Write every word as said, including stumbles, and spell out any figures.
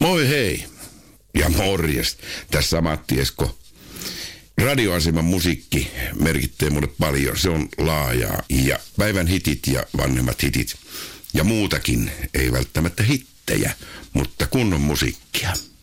Moi hei ja morjes. Tässä Matti Esko. Radioaseman musiikki merkittää mulle paljon. Se on laajaa. Ja päivän hitit ja vanhemmat hitit. Ja muutakin. Ei välttämättä hittejä, mutta kunnon musiikkia.